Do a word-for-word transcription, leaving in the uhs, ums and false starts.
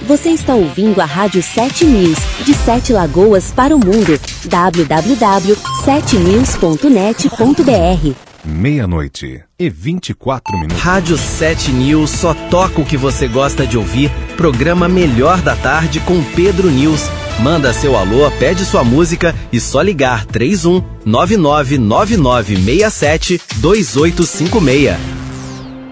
Você está ouvindo a Rádio sete News, de Sete Lagoas para o mundo. w w w ponto sete news ponto net ponto b r. Meia-noite e vinte e quatro minutos. Rádio sete News só toca o que você gosta de ouvir. Programa Melhor da Tarde com Pedro News. Manda seu alô, pede sua música e só ligar três um nove nove nove nove seis sete dois oito cinco seis.